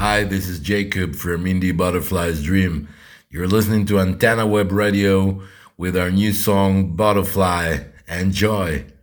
Hi, this is Jacob from Indie Butterfly's Dream. You're listening to Antenna Web Radio with our new song Butterfly. Enjoy!